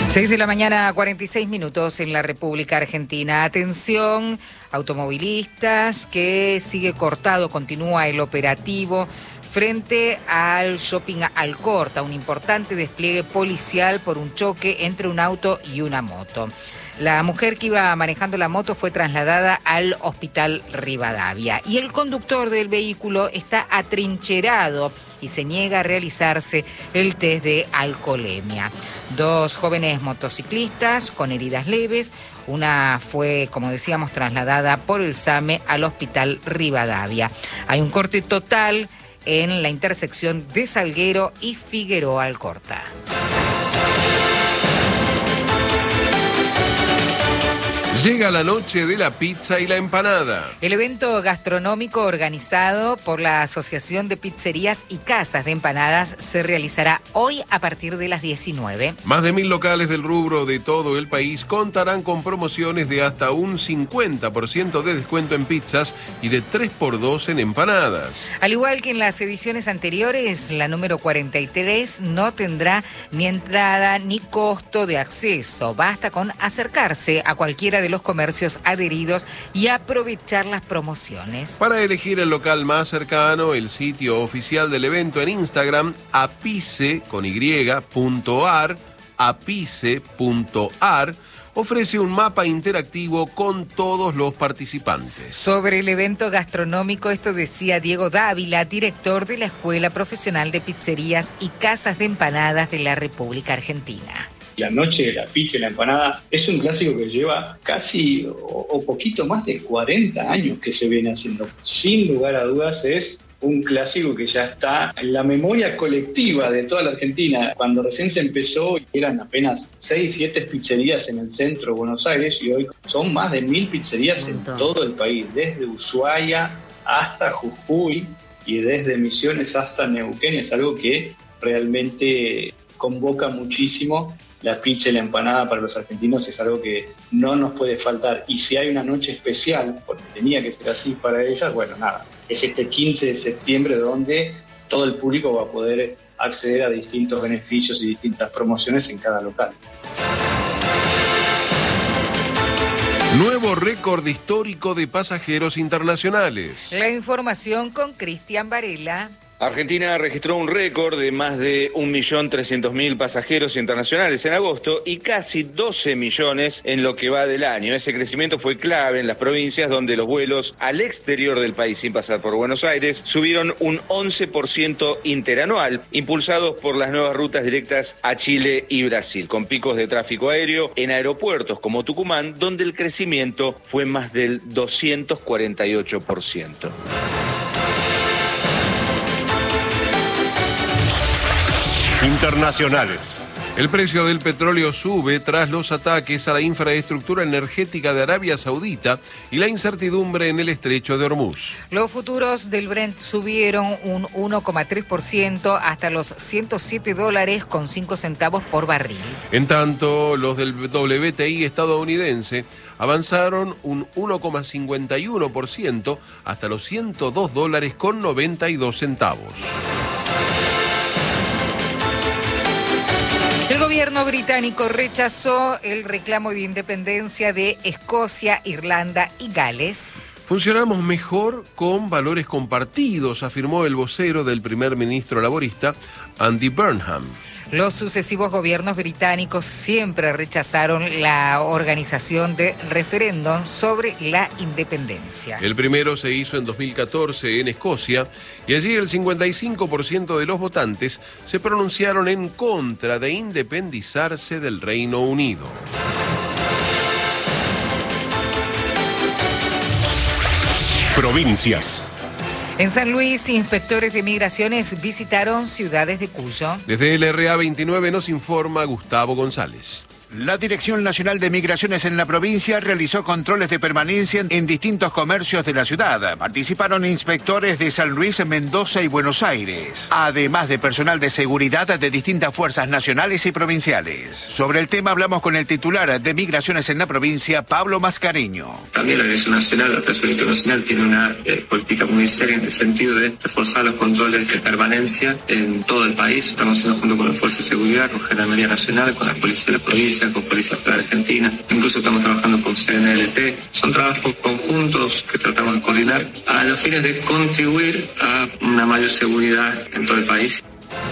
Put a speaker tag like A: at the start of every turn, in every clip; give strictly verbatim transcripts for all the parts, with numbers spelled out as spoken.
A: seis de la mañana, cuarenta y seis minutos en la República Argentina. Atención, automovilistas, que sigue cortado, continúa el operativo frente al shopping Alcorta, un importante despliegue policial por un choque entre un auto y una moto. La mujer que iba manejando la moto fue trasladada al Hospital Rivadavia y el conductor del vehículo está atrincherado y se niega a realizarse el test de alcoholemia. Dos jóvenes motociclistas con heridas leves, una fue, como decíamos, trasladada por el SAME al Hospital Rivadavia. Hay un corte total en la intersección de Salguero y Figueroa Alcorta.
B: Llega la noche de la pizza y la empanada.
A: El evento gastronómico organizado por la Asociación de Pizzerías y Casas de Empanadas se realizará hoy a partir de las diecinueve.
B: Más de mil locales del rubro de todo el país contarán con promociones de hasta un cincuenta por ciento de descuento en pizzas y de tres por dos en empanadas.
A: Al igual que en las ediciones anteriores, la número cuarenta y tres no tendrá ni entrada ni costo de acceso. Basta con acercarse a cualquiera de los comercios adheridos y aprovechar las promociones.
B: Para elegir el local más cercano, el sitio oficial del evento en Instagram, apice con y punto ar, apice punto ar, ofrece un mapa interactivo con todos los participantes.
A: Sobre el evento gastronómico, esto decía Diego Dávila, director de la Escuela Profesional de Pizzerías y Casas de Empanadas de la República Argentina.
C: La noche de la pizza y la empanada es un clásico que lleva casi o, o poquito más de cuarenta años que se viene haciendo. Sin lugar a dudas es un clásico que ya está en la memoria colectiva de toda la Argentina. Cuando recién se empezó eran apenas seis, siete pizzerías en el centro de Buenos Aires y hoy son más de mil pizzerías en todo el país, desde Ushuaia hasta Jujuy y desde Misiones hasta Neuquén. Es algo que realmente convoca muchísimo. La pizza y la empanada para los argentinos es algo que no nos puede faltar. Y si hay una noche especial, porque tenía que ser así para ellas, bueno, nada, es este quince de septiembre donde todo el público va a poder acceder a distintos beneficios y distintas promociones en cada local.
B: Nuevo récord histórico de pasajeros internacionales.
A: La información con Cristian Varela.
D: Argentina registró un récord de más de un millón trescientos mil pasajeros internacionales en agosto y casi doce millones en lo que va del año. Ese crecimiento fue clave en las provincias donde los vuelos al exterior del país sin pasar por Buenos Aires subieron un once por ciento interanual, impulsados por las nuevas rutas directas a Chile y Brasil, con picos de tráfico aéreo en aeropuertos como Tucumán, donde el crecimiento fue más del doscientos cuarenta y ocho por ciento.
B: Internacionales. El precio del petróleo sube tras los ataques a la infraestructura energética de Arabia Saudita y la incertidumbre en el estrecho de Hormuz.
A: Los futuros del Brent subieron un uno coma tres por ciento hasta los ciento siete dólares con cinco centavos por barril.
B: En tanto, los del W T I estadounidense avanzaron un uno coma cincuenta y uno por ciento hasta los ciento dos dólares con noventa y dos centavos.
A: El gobierno británico rechazó el reclamo de independencia de Escocia, Irlanda y Gales.
B: Funcionamos mejor con valores compartidos, afirmó el vocero del primer ministro laborista, Andy Burnham.
A: Los sucesivos gobiernos británicos siempre rechazaron la organización de referéndum sobre la independencia.
B: El primero se hizo en dos mil catorce en Escocia y allí el cincuenta y cinco por ciento de los votantes se pronunciaron en contra de independizarse del Reino Unido.
E: Provincias.
A: En San Luis, inspectores de migraciones visitaron ciudades de Cuyo.
B: Desde el R A veintinueve nos informa Gustavo González.
E: La Dirección Nacional de Migraciones en la provincia realizó controles de permanencia en distintos comercios de la ciudad. Participaron inspectores de San Luis, Mendoza y Buenos Aires, además de personal de seguridad de distintas fuerzas nacionales y provinciales. Sobre el tema hablamos con el titular de Migraciones en la provincia, Pablo Mascareño.
F: También la Dirección Nacional, la Operación Internacional, tiene una eh, política muy seria en este sentido de reforzar los controles de permanencia en todo el país. Estamos haciendo junto con las fuerzas de seguridad, con Gendarmería Nacional, con la Policía de la provincia, provincia, con Policía Federal Argentina, incluso estamos trabajando con C N L T. Son trabajos conjuntos que tratamos de coordinar a los fines de contribuir a una mayor seguridad en todo el país.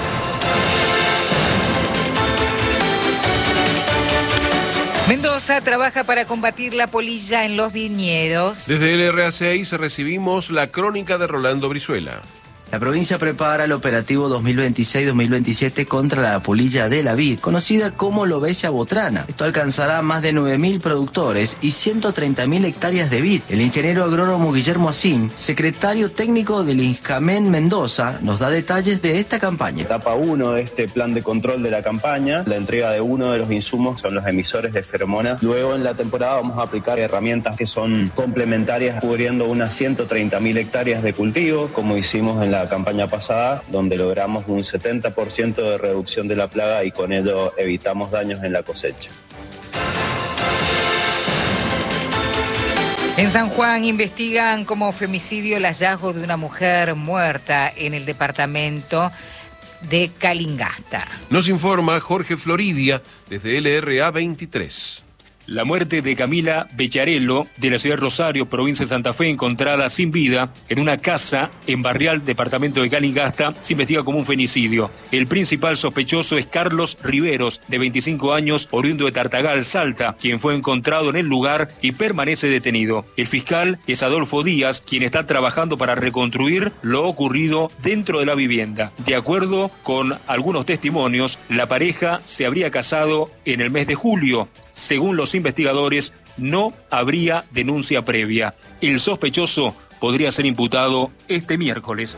A: Mendoza trabaja para combatir la polilla en los viñedos.
B: Desde el R A seis recibimos la crónica de Rolando Brizuela.
G: La provincia prepara el operativo dos mil veintiséis dos mil veintisiete contra la polilla de la vid, conocida como Lobesia botrana. Esto alcanzará más de nueve mil productores y ciento treinta mil hectáreas de vid. El ingeniero agrónomo Guillermo Asim, secretario técnico del INJAMEN Mendoza, nos da detalles de esta campaña.
H: Etapa uno de este plan de control de la campaña, la entrega de uno de los insumos son los emisores de feromonas. Luego en la temporada vamos a aplicar herramientas que son complementarias, cubriendo unas ciento treinta mil hectáreas de cultivo, como hicimos en la la campaña pasada, donde logramos un setenta por ciento de reducción de la plaga y con ello evitamos daños en la cosecha.
A: En San Juan investigan como femicidio el hallazgo de una mujer muerta en el departamento de Calingasta.
B: Nos informa Jorge Floridia desde L R A veintitrés.
I: La muerte de Camila Becharello, de la ciudad de Rosario, provincia de Santa Fe, encontrada sin vida en una casa en Barrial, departamento de Calingasta, se investiga como un femicidio. El principal sospechoso es Carlos Riveros, de veinticinco años, oriundo de Tartagal, Salta, quien fue encontrado en el lugar y permanece detenido. El fiscal es Adolfo Díaz, quien está trabajando para reconstruir lo ocurrido dentro de la vivienda. De acuerdo con algunos testimonios, la pareja se habría casado en el mes de julio. Según los investigadores, no habría denuncia previa. El sospechoso podría ser imputado este miércoles.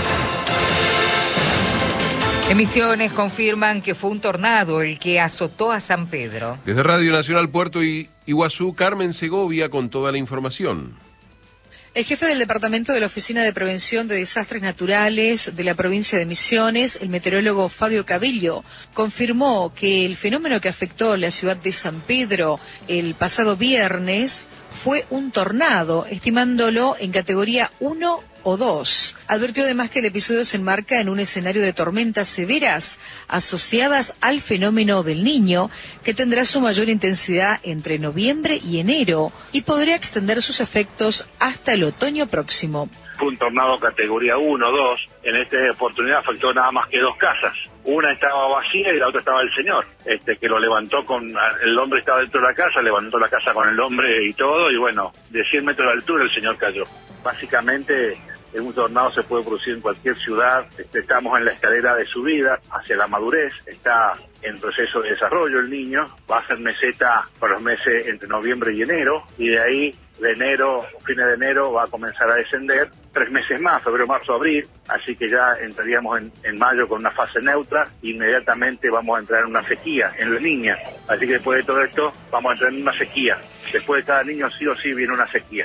A: Emisiones confirman que fue un tornado el que azotó a San Pedro.
B: Desde Radio Nacional Puerto Iguazú, Carmen Segovia con toda la información.
J: El jefe del Departamento de la Oficina de Prevención de Desastres Naturales de la provincia de Misiones, el meteorólogo Fabio Cabillo, confirmó que el fenómeno que afectó la ciudad de San Pedro el pasado viernes fue un tornado, estimándolo en categoría uno o dos. Advirtió además que el episodio se enmarca en un escenario de tormentas severas asociadas al fenómeno del Niño, que tendrá su mayor intensidad entre noviembre y enero y podría extender sus efectos hasta el otoño próximo.
K: Fue un tornado categoría uno o dos. En esta oportunidad afectó nada más que dos casas. Una estaba vacía y la otra estaba el señor, este que lo levantó con... El hombre estaba dentro de la casa, levantó la casa con el hombre y todo, y bueno, de cien metros de altura el señor cayó. Básicamente, un tornado se puede producir en cualquier ciudad. Estamos en la escalera de subida hacia la madurez, está en proceso de desarrollo el niño, va a ser meseta para los meses entre noviembre y enero, y de ahí, de enero, fines de enero, va a comenzar a descender, tres meses más, febrero, marzo, abril, así que ya entraríamos en, en mayo con una fase neutra, inmediatamente vamos a entrar en una sequía en la niña, así que después de todo esto, vamos a entrar en una sequía, después de cada niño sí o sí viene una sequía.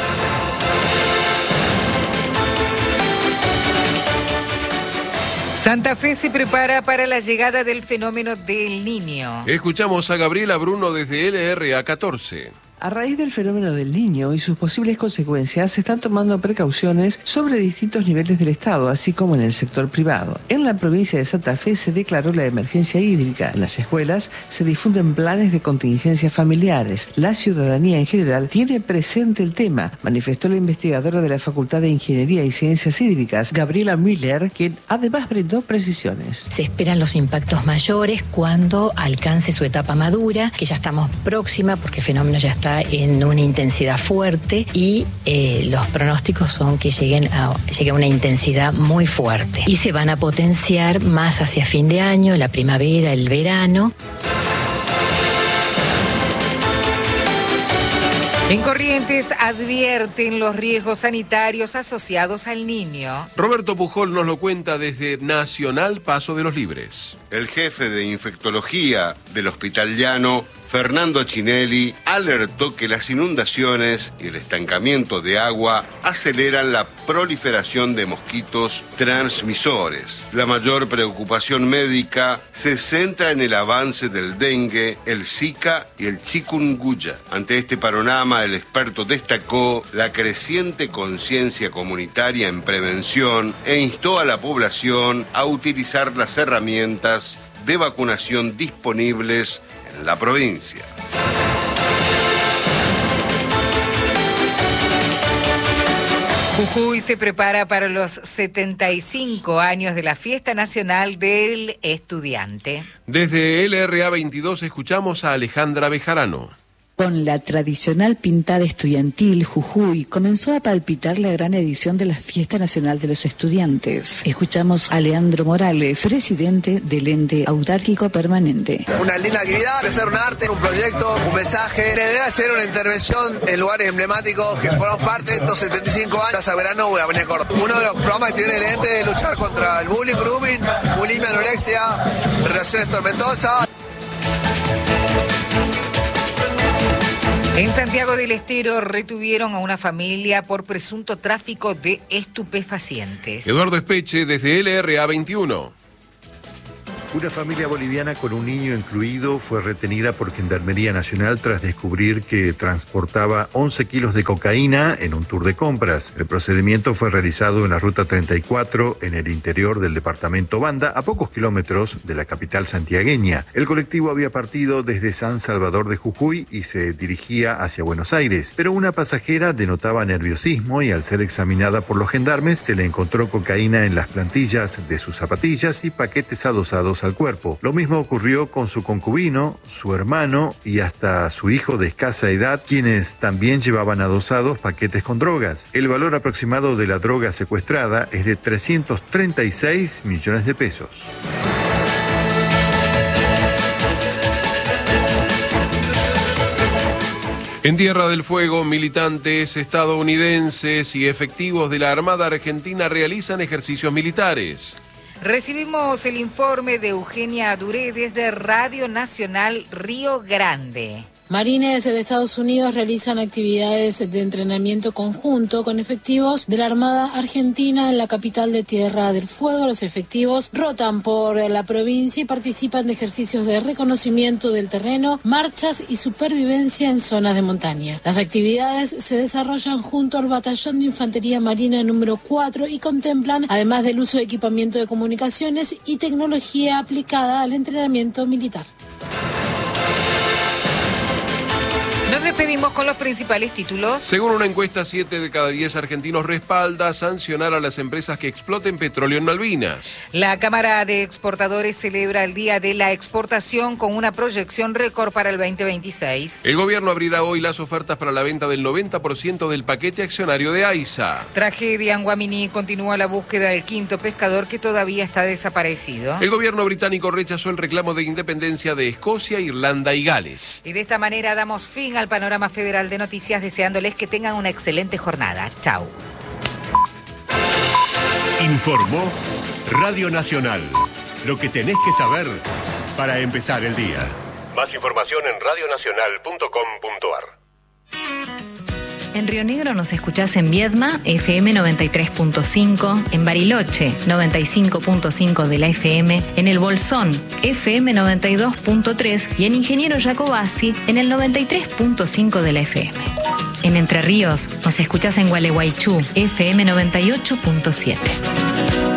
A: Santa Fe se prepara para la llegada del fenómeno del Niño.
B: Escuchamos a Gabriela Bruno desde L R A catorce.
L: A raíz del fenómeno del Niño y sus posibles consecuencias, se están tomando precauciones sobre distintos niveles del Estado, así como en el sector privado. En la provincia de Santa Fe se declaró la emergencia hídrica. En las escuelas se difunden planes de contingencias familiares. La ciudadanía en general tiene presente el tema, manifestó la investigadora de la Facultad de Ingeniería y Ciencias Hídricas, Gabriela Müller, quien además brindó precisiones.
M: Se esperan los impactos mayores cuando alcance su etapa madura, que ya estamos próxima porque el fenómeno ya está en una intensidad fuerte y eh, los pronósticos son que lleguen a, llegue a una intensidad muy fuerte y se van a potenciar más hacia fin de año, la primavera, el verano.
A: En Corrientes advierten los riesgos sanitarios asociados al niño.
B: Roberto Pujol nos lo cuenta desde Nacional Paso de los Libres.
N: El jefe de infectología del Hospital Llano, Fernando Chinelli, alertó que las inundaciones y el estancamiento de agua aceleran la proliferación de mosquitos transmisores. La mayor preocupación médica se centra en el avance del dengue, el zika y el chikungunya. Ante este panorama, el experto destacó la creciente conciencia comunitaria en prevención e instó a la población a utilizar las herramientas de vacunación disponibles en la provincia.
A: Jujuy se prepara para los setenta y cinco años de la Fiesta Nacional del Estudiante.
B: Desde L R A veintidós escuchamos a Alejandra Bejarano.
O: Con la tradicional pintada estudiantil, Jujuy comenzó a palpitar la gran edición de la Fiesta Nacional de los Estudiantes. Escuchamos a Leandro Morales, presidente del ente autárquico permanente.
P: Una linda actividad, empezar un arte, un proyecto, un mensaje. La idea es hacer una intervención en lugares emblemáticos que fueron parte de estos setenta y cinco años. Plaza Verano, Avenida Córdoba. Uno de los programas que tiene el ente es luchar contra el bullying, grooming, bulimia, anorexia, relaciones tormentosas.
A: En Santiago del Estero retuvieron a una familia por presunto tráfico de estupefacientes.
B: Eduardo Espeche, desde L R A veintiuno.
Q: Una familia boliviana con un niño incluido fue retenida por Gendarmería Nacional tras descubrir que transportaba once kilos de cocaína en un tour de compras. El procedimiento fue realizado en la Ruta treinta y cuatro, en el interior del departamento Banda, a pocos kilómetros de la capital santiagueña. El colectivo había partido desde San Salvador de Jujuy y se dirigía hacia Buenos Aires, pero una pasajera denotaba nerviosismo y al ser examinada por los gendarmes se le encontró cocaína en las plantillas de sus zapatillas y paquetes adosados al cuerpo. Lo mismo ocurrió con su concubino, su hermano y hasta su hijo de escasa edad, quienes también llevaban adosados paquetes con drogas. El valor aproximado de la droga secuestrada es de trescientos treinta y seis millones de pesos.
B: En Tierra del Fuego, militantes estadounidenses y efectivos de la Armada Argentina realizan ejercicios militares.
A: Recibimos el informe de Eugenia Duré desde Radio Nacional Río Grande.
R: Marines de Estados Unidos realizan actividades de entrenamiento conjunto con efectivos de la Armada Argentina en la capital de Tierra del Fuego. Los efectivos rotan por la provincia y participan de ejercicios de reconocimiento del terreno, marchas y supervivencia en zonas de montaña. Las actividades se desarrollan junto al Batallón de Infantería Marina número cuatro y contemplan, además del uso de equipamiento de comunicaciones y tecnología aplicada al entrenamiento militar.
A: Nos despedimos con los principales títulos.
B: Según una encuesta, siete de cada diez argentinos respalda sancionar a las empresas que exploten petróleo en Malvinas.
A: La Cámara de Exportadores celebra el Día de la Exportación con una proyección récord para el veinte veintiséis.
B: El gobierno abrirá hoy las ofertas para la venta del noventa por ciento del paquete accionario de AISA.
A: Tragedia en Guaminí, continúa la búsqueda del quinto pescador que todavía está desaparecido.
B: El gobierno británico rechazó el reclamo de independencia de Escocia, Irlanda y Gales.
A: Y de esta manera damos fin al panorama federal de noticias, deseándoles que tengan una excelente jornada. Chau.
S: Informó Radio Nacional. Lo que tenés que saber para empezar el día. Más información en radio nacional punto com punto ar.
T: En Río Negro nos escuchás en Viedma, F M noventa y tres punto cinco, en Bariloche, noventa y cinco punto cinco de la F M, en El Bolsón, F M noventa y dos punto tres y en Ingeniero Jacobasi, en el noventa y tres punto cinco de la F M. En Entre Ríos nos escuchás en Gualeguaychú, F M noventa y ocho punto siete.